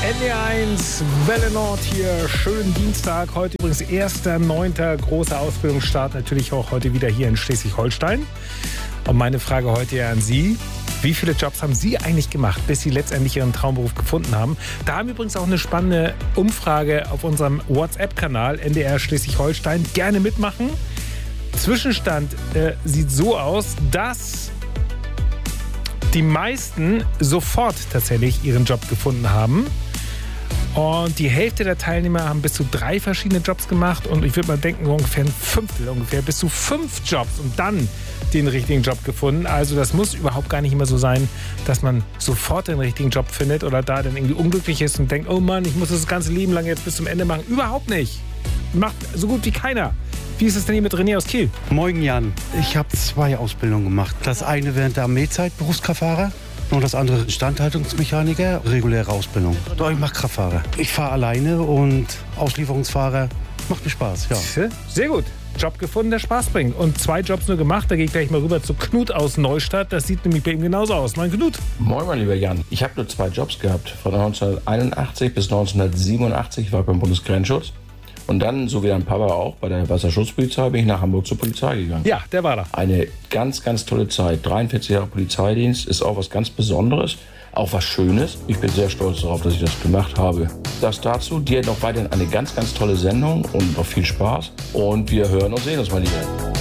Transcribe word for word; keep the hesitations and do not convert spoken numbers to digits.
N D R eins, Welle Nord hier, schönen Dienstag. Heute übrigens erster neunter großer Ausbildungsstart, natürlich auch heute wieder hier in Schleswig-Holstein. Und meine Frage heute ja an Sie: Wie viele Jobs haben Sie eigentlich gemacht, bis Sie letztendlich Ihren Traumberuf gefunden haben? Da haben wir übrigens auch eine spannende Umfrage auf unserem WhatsApp-Kanal N D R Schleswig-Holstein. Gerne mitmachen. Zwischenstand äh, sieht so aus, dass die meisten sofort tatsächlich ihren Job gefunden haben. Und die Hälfte der Teilnehmer haben bis zu drei verschiedene Jobs gemacht. Und ich würde mal denken, ungefähr ein Fünftel, ungefähr bis zu fünf Jobs und dann den richtigen Job gefunden. Also das muss überhaupt gar nicht immer so sein, dass man sofort den richtigen Job findet oder da dann irgendwie unglücklich ist und denkt, oh Mann, ich muss das ganze Leben lang jetzt bis zum Ende machen. Überhaupt nicht. Macht so gut wie keiner. Wie ist es denn hier mit René aus Kiel? Moin Jan, ich habe zwei Ausbildungen gemacht. Das eine während der Armeezeit, Berufskraftfahrer. Und das andere Instandhaltungsmechaniker, reguläre Ausbildung. Doch, ich mache Kraftfahrer. Ich fahre alleine und Auslieferungsfahrer. Macht mir Spaß, ja. Sehr gut. Job gefunden, der Spaß bringt. Und zwei Jobs nur gemacht. Da gehe ich gleich mal rüber zu Knut aus Neustadt. Das sieht nämlich bei ihm genauso aus. Mein Knut. Moin, mein lieber Jan. Ich habe nur zwei Jobs gehabt. Von neunzehnhunderteinundachtzig bis neunzehnhundertsiebenundachtzig war ich beim Bundesgrenzschutz. Und dann, so wie dein Papa auch, bei der Wasserschutzpolizei bin ich nach Hamburg zur Polizei gegangen. Ja, der war da. Eine ganz, ganz tolle Zeit. dreiundvierzig Jahre Polizeidienst ist auch was ganz Besonderes, auch was Schönes. Ich bin sehr stolz darauf, dass ich das gemacht habe. Das dazu, dir noch weiterhin eine ganz, ganz tolle Sendung und noch viel Spaß. Und wir hören und sehen uns mal wieder.